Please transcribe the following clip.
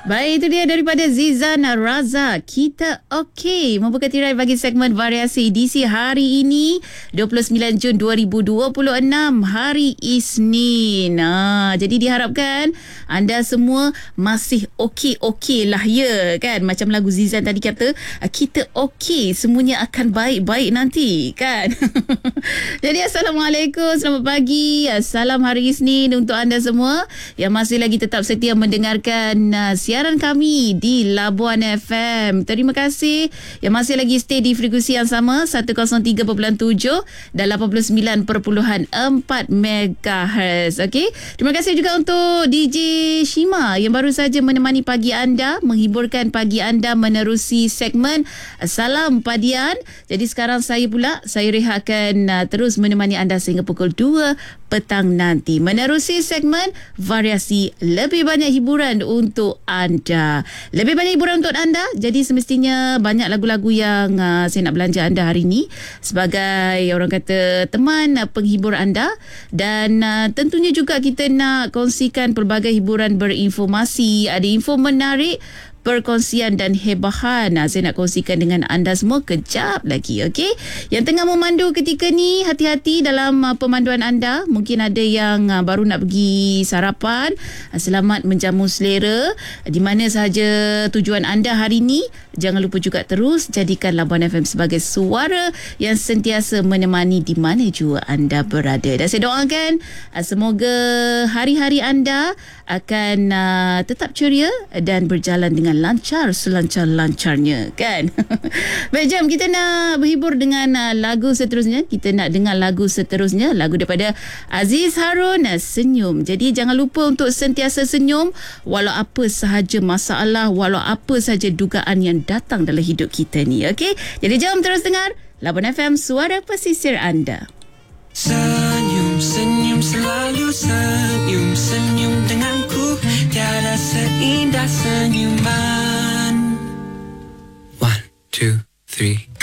Baik, itu dia daripada Zizan Raza. Kita okey membuka tirai bagi segmen variasi edisi hari ini 29 Jun 2026, hari Isnin. Jadi diharapkan anda semua masih okey-okey lah ya kan. Macam lagu Zizan tadi kata, kita okey, semuanya akan baik-baik nanti kan. Jadi Assalamualaikum, selamat pagi, salam hari Isnin untuk anda semua yang masih lagi tetap setia mendengarkan siaran kami di Labuan FM. Terima kasih yang masih lagi stay di frekuensi yang sama 103.7 dan 89.4 MHz. Okey. Terima kasih juga untuk DJ Shima yang baru saja menemani pagi anda, menghiburkan pagi anda menerusi segmen Salam Padian. Jadi sekarang saya rehatkan terus menemani anda sehingga pukul 2 petang nanti menerusi segmen variasi, lebih banyak hiburan untuk anda. Lebih banyak hiburan untuk anda, jadi semestinya banyak lagu-lagu yang saya nak belanja anda hari ini sebagai orang kata teman penghibur anda. Dan tentunya juga kita nak kongsikan pelbagai hiburan berinformasi, ada info menarik, perkongsian dan hebahan. Saya nak kongsikan dengan anda semua kejap lagi. Okey, yang tengah memandu ketika ni, hati-hati dalam pemanduan anda. Mungkin ada yang baru nak pergi sarapan. Selamat menjamu selera di mana sahaja tujuan anda hari ni. Jangan lupa juga terus jadikan Labuan FM sebagai suara yang sentiasa menemani di mana jua anda berada. Dan saya doakan semoga hari-hari anda akan tetap ceria dan berjalan dengan lancar, selancar-lancarnya kan. Baik, jom kita nak berhibur dengan lagu seterusnya. Kita nak dengar lagu seterusnya, lagu daripada Aziz Harun, Senyum. Jadi jangan lupa untuk sentiasa senyum walau apa sahaja masalah, walau apa sahaja dugaan yang datang dalam hidup kita ni. Okey, jadi jom terus dengar Labuan FM, suara pesisir anda. Senyum, senyum, selalu senyum, senyum denganku, tiada seindah senyuman. 1, 2, 3